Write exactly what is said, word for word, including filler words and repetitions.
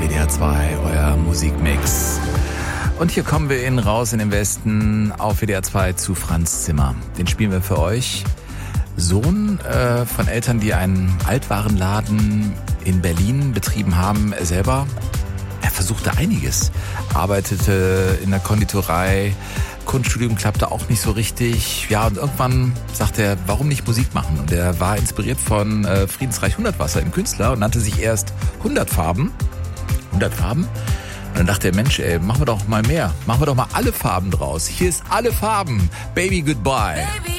W D R zwei, euer Musikmix. Und hier kommen wir in raus in den Westen auf W D R zwei zu Franz Zimmer. Den spielen wir für euch. Sohn äh, von Eltern, die einen Altwarenladen in Berlin betrieben haben. Er selber, er versuchte einiges. Arbeitete in der Konditorei. Kunststudium klappte auch nicht so richtig. Ja, und irgendwann sagte er, warum nicht Musik machen? Und er war inspiriert von äh, Friedensreich Hundertwasser, ein Künstler, und nannte sich erst hundert Farben. hundert Farben? Und dann dachte er, Mensch, ey, machen wir doch mal mehr. Machen wir doch mal alle Farben draus. Hier ist alle Farben. Baby, goodbye. Baby.